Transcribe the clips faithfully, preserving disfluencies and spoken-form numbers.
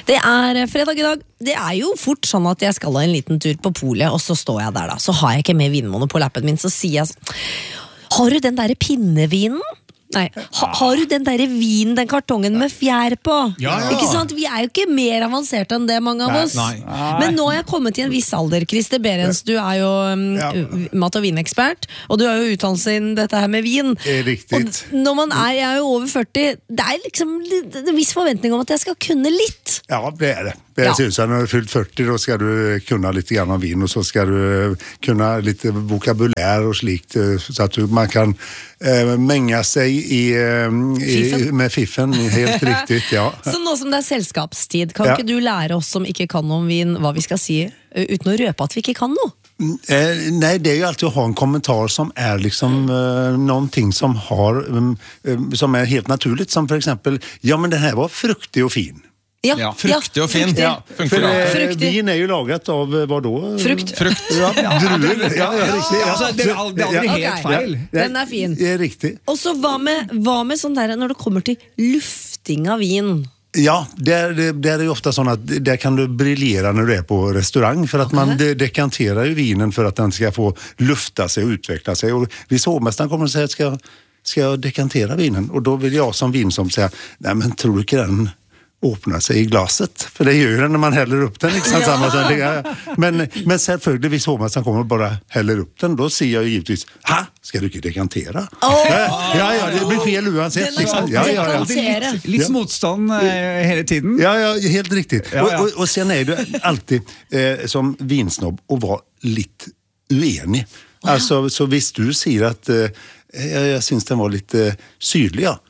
Det er fredag i dag. Det er jo fort sånn at jeg skal ha en liten tur på polet, og så står jeg der da. Så har jeg ikke med vinmonopol-appen min, så sier jeg har du den der pinnevinen? Nei, ha, har du den der vinen, den kartongen med fjær på? Ja, ja. Ikke sant? Vi er jo ikke mer avanserte enn det, mange av oss. Nei, nei. Men nå har jeg kommet til en viss alder, Christer Berens, du er jo um, Ja. mat- og vinekspert, og du har jo utdannelse innen dette her med vin. Det er riktig. Og når man er, jeg er jo over førti, det er liksom litt- en viss forventning om at jeg skal kunne litt. Ja, det er det. Det Ja. synes jeg, når du har fylt førti, da skal du kunne litt grann om vin, og så skal du kunne litt vokabulær og slikt, så at du, man kan eh, menge seg i, eh, i, Fiffen. med fiffen, helt riktig, ja. Så nå som det er selskapstid, kan Ja. ikke du lære oss som ikke kan om vin, hva vi skal si, uh, uten å røpe at vi ikke kan noe? Eh, nej, det är ju alltid att ha en kommentar som är liksom eh, någonting som har um, um, som är helt naturligt, som för exempel, ja men den här var fruktig och fin. Ja, Ja, fruktig og fin. fruktig. Ja, För funker det. eh, Fruktig. vin är ju lagat av eh, vad då? Frukt. Frukt. Ja, druer. Ja, ja, riktigt. Ja. Altså, det er al- det er aldri Ja. helt Ok. feil. Den er fin. Det är riktigt. Og så hva med, hva med sånn der, når det kommer til lufting av vin? Ja, där, det är ju ofta sån att där kan du briljera när du är på restaurang, för att man de, dekanterar ju vinen för att den ska få lufta sig och utveckla sig. Och hvis hovmästaren kommer och säger att ska, ska jag dekantera vinen, och då vill jag som vin som säga, nej men tror du inte den åpner sig i glaset? För det gör ju den när man häller upp den. Liksom, samma, så det, men, men selvfølgelig, hvis hovmästaren kommer och bara häller upp den, då ser jag ju givetvis, ha, ska du inte dekantera? Oh! Ja, ja, det blir fel uansett. Liksom. Ja, ja, ja. Dekantere. Litt, litt motstand eh, hele tiden. Ja, ja, helt riktigt. Ja, ja. Och, och, och sen är du alltid eh, som vinsnobb att vara lite uenig. Alltså, så visst du säger att eh, jag, jag syns den var lite syrlig, ja.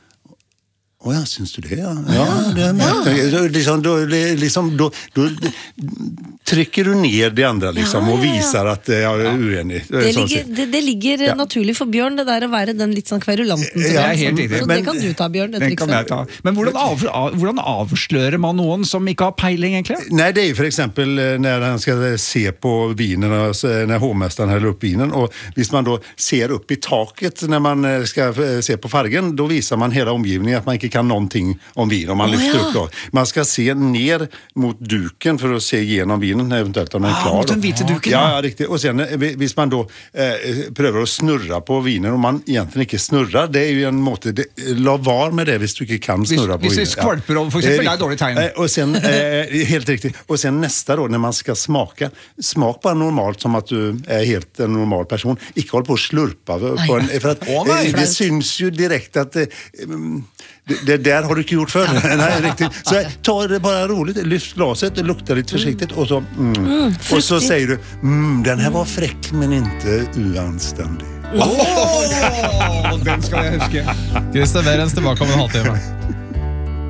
Åh, ja, syns du det? Ja, ja det märkte jag. Liksom, då, liksom, då, då trycker du ner det andra liksom, Ja, och ja, ja. visar att eh, jag är uenig. Det Så- ligger, det, det ligger Ja. naturlig for Bjørn, det der å være den litt sånn kverulanten. til Ja, han, helt så- riktig. Så Men- det kan du ta, Bjørn, et Den kan jeg ta. Men hvordan, av, av, hvordan avslører man noen som ikke har peiling, egentlig? Nej, det är ju för exempel eh, när han ska se på vinen, alltså, när hovmästaren häller upp vinen, och hvis man då ser upp i taket när man eh, ska eh, se på fargen, då visar man hela omgivningen att man inte kan någonting om vin, om man Oh, lyfter ja. upp då. Man ska se ner mot duken för att se igenom vinen, eventuellt om den är Ah, klar. mot då. den vita duken, Ja, ja. ja, riktigt. Och sen eh, hvis man då eh, prövar att snurra på vinen, och man egentligen inte snurrar, det är ju en måte, det, la var med det hvis du inte kan snurra på hvis det vinen. skvalper over, for eksempel, det er dårlig tegn. Eh, Och sen, eh, helt riktigt. Och sen nästa då, när man ska smaka, smak bara normalt som att du är helt en normal person. Icke håll på att slurpa. På en, för att, Åh, nej. eh, det syns ju direkt att eh, mm, det, det där har du inte gjort förr. Nej, riktigt. Så ta det bara roligt, lyft glaset, lukta lite försiktigt och så, mm. och så säger du, mm, den här var fräck men inte uanständig. Åh, den skal jeg huske. Christer Berens tilbake om en halvtime.